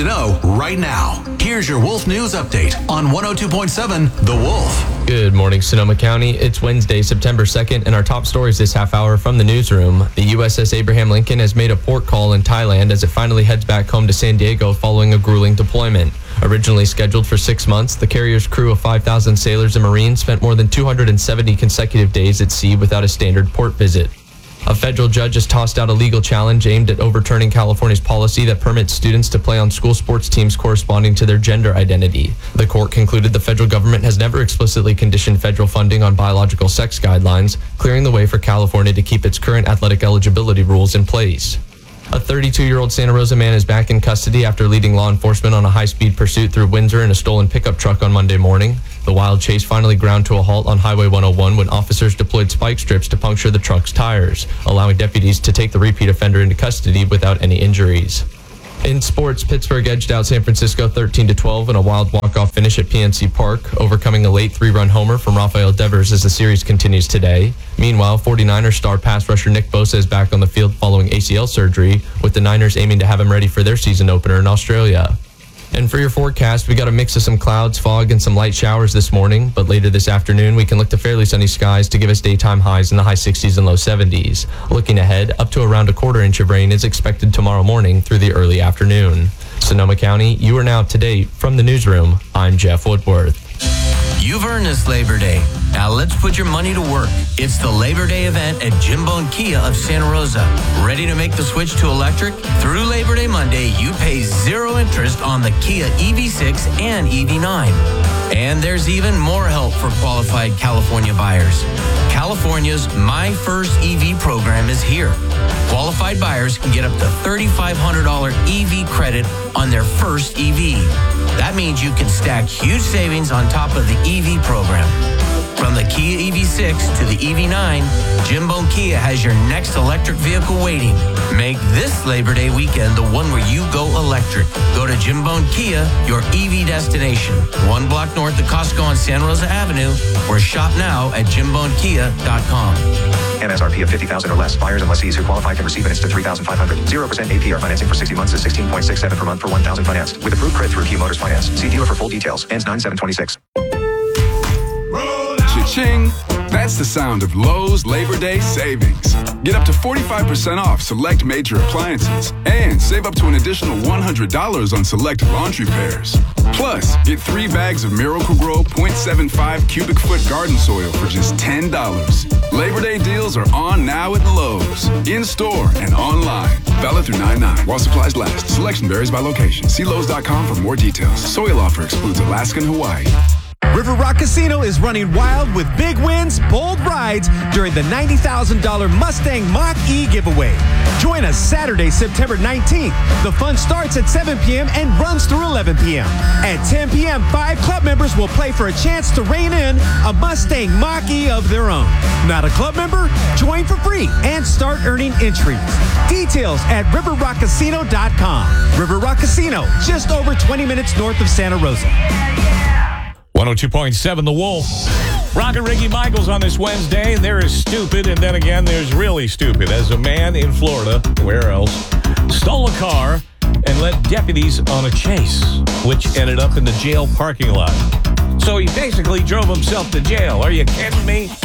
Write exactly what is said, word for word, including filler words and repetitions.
know right now. Here's your Wolf News Update on one oh two point seven The Wolf. Good morning, Sonoma County. It's Wednesday, September second, and our top stories this half hour from the newsroom. The U S S Abraham Lincoln has made a port call in Thailand as it finally heads back home to San Diego following a grueling deployment. Originally scheduled for six months, the carrier's crew of five thousand sailors and Marines spent more than two hundred seventy consecutive days at sea without a standard port visit. A federal judge has tossed out a legal challenge aimed at overturning California's policy that permits students to play on school sports teams corresponding to their gender identity. The court concluded the federal government has never explicitly conditioned federal funding on biological sex guidelines, clearing the way for California to keep its current athletic eligibility rules in place. A thirty-two-year-old Santa Rosa man is back in custody after leading law enforcement on a high-speed pursuit through Windsor in a stolen pickup truck on Monday morning. The wild chase finally ground to a halt on Highway one oh one when officers deployed spike strips to puncture the truck's tires, allowing deputies to take the repeat offender into custody without any injuries. In sports, Pittsburgh edged out San Francisco thirteen to twelve in a wild walk-off finish at P N C Park, overcoming a late three-run homer from Rafael Devers as the series continues today. Meanwhile, 49ers star pass rusher Nick Bosa is back on the field following A C L surgery, with the Niners aiming to have him ready for their season opener in Australia. And for your forecast, we got a mix of some clouds, fog, and some light showers this morning, but later this afternoon, we can look to fairly sunny skies to give us daytime highs in the high sixties and low seventies. Looking ahead, up to around a quarter inch of rain is expected tomorrow morning through the early afternoon. Sonoma County, you are now up to date. From the newsroom, I'm Jeff Woodworth. You've earned this Labor Day. Now let's put your money to work. It's the Labor Day event at Jim Bone Kia of Santa Rosa. Ready to make the switch to electric? Through Labor Day Monday, you pay zero interest on the Kia E V six and E V nine. And there's even more help for qualified California buyers. California's My First E V program is here. Qualified buyers can get up to three thousand five hundred dollars E V credit on their first E V. That means you can stack huge savings on top of the E V program. From the Kia E V six to the E V nine, Jim Bone Kia has your next electric vehicle waiting. Make this Labor Day weekend the one where you go electric. Go to Jim Bone Kia, your E V destination. One block north of Costco on Santa Rosa Avenue, or shop now at jim bone kia dot com. M S R P of fifty thousand dollars or less. Buyers and lessees who qualify can receive an instant three thousand five hundred dollars. zero percent A P R financing for sixty months is sixteen point six seven per month per one thousand financed. With approved credit through Q Motors Finance. See dealer for full details. Ends nine seven twenty-six. Cha-ching! That's the sound of Lowe's Labor Day savings. Get up to forty-five percent off select major appliances and save up to an additional one hundred dollars on select laundry pairs. Plus, get three bags of Miracle-Gro point seven five cubic foot garden soil for just ten dollars. Labor Day deals are on now at Lowe's. In-store and online. Valid through nine nine while supplies last. Selection varies by location. See Lowe's dot com for more details. Soil offer excludes Alaska and Hawaii. River Rock Casino is running wild with big wins, bold rides during the ninety thousand dollars Mustang Mach-E giveaway. Join us Saturday, September nineteenth. The fun starts at seven p.m. and runs through eleven p.m. At ten p.m., five club members will play for a chance to rein in a Mustang Mach-E of their own. Not a club member? Join for free and start earning entries. Details at river rock casino dot com. River Rock Casino, just over twenty minutes north of Santa Rosa. one oh two point seven The Wolf. Rock and Ricky Michaels on this Wednesday. There is stupid, and then again, there's really stupid. As a man in Florida, where else, stole a car and led deputies on a chase, which ended up in the jail parking lot. So he basically drove himself to jail. Are you kidding me?